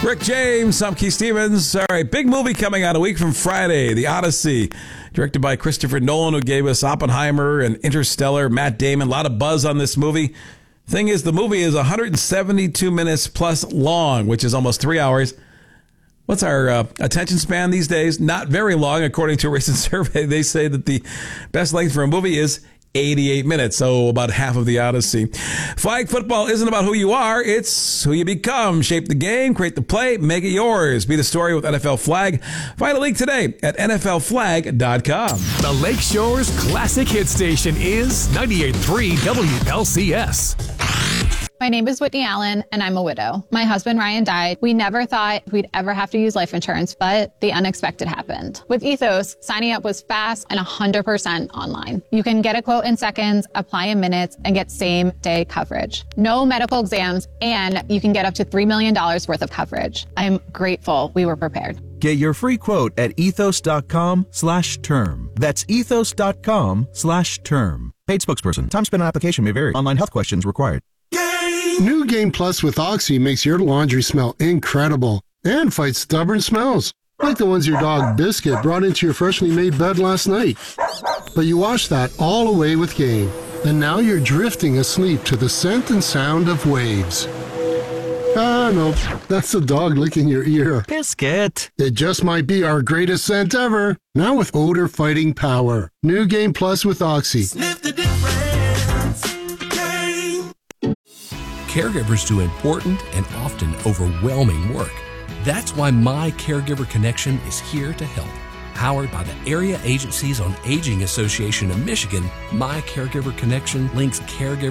Rick James, I'm Keith Stevens. All right, big movie coming out a week from Friday, The Odyssey, directed by Christopher Nolan, who gave us Oppenheimer and Interstellar. Matt Damon, a lot of buzz on this movie. Thing is, the movie is 172 minutes plus long, which is almost 3 hours. What's our attention span these days? Not very long, according to a recent survey. They say that the best length for a movie is 88 minutes, so about half of the Odyssey. Flag football isn't about who you are, it's who you become. Shape the game, create the play, make it yours. Be the story with NFL Flag. Find a link today at nflflag.com. The Lakeshore's classic hit station is 98.3 WLCS. My name is Whitney Allen, and I'm a widow. My husband, Ryan, died. We never thought we'd ever have to use life insurance, but the unexpected happened. With Ethos, signing up was fast and 100% online. You can get a quote in seconds, apply in minutes, and get same-day coverage. No medical exams, and you can get up to $3 million worth of coverage. I'm grateful we were prepared. Get your free quote at ethos.com/term. That's ethos.com/term. Paid spokesperson. Time spent on application may vary. Online health questions required. New Game Plus with Oxy makes your laundry smell incredible and fights stubborn smells, like the ones your dog Biscuit brought into your freshly made bed last night. But you washed that all away with Game, and now you're drifting asleep to the scent and sound of waves. Ah, no, that's the dog licking your ear. Biscuit. It just might be our greatest scent ever, now with odor-fighting power. New Game Plus with Oxy. Sniff the difference. Caregivers do important and often overwhelming work. That's why My Caregiver Connection is here to help. Powered by the Area Agencies on Aging Association of Michigan, My Caregiver Connection links caregivers